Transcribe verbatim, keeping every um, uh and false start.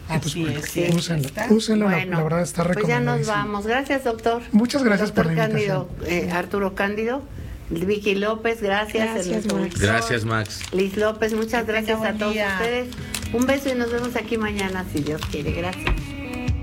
Así es, sí. Úsenlo, úsenlo, Bueno, la, la verdad está pues ya nos recomendadísimo. vamos. Gracias, doctor. Muchas gracias doctor por la invitación. Cándido, eh, Arturo Cándido, Vicky López, gracias. Gracias, Ernesto Max. Buitrón, Gracias, Max. Liz López, muchas Que gracias tenga a buen todos día. ustedes. Un beso y nos vemos aquí mañana, si Dios quiere. Gracias.